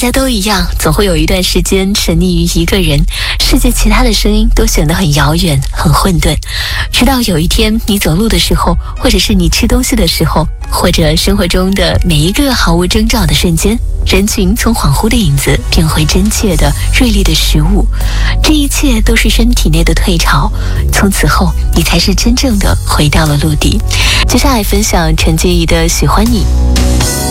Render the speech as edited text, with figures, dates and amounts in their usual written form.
家都一样，总会有一段时间沉溺于一个人，世界其他的声音都显得很遥远、很混沌。直到有一天你走路的时候，或者是你吃东西的时候，或者生活中的每一个毫无征兆的瞬间，人群从恍惚的影子变回真切的、锐利的实物。这一切都是身体内的退潮，从此后你才是真正的回到了陆地。接下来分享陈洁仪的《喜欢你》。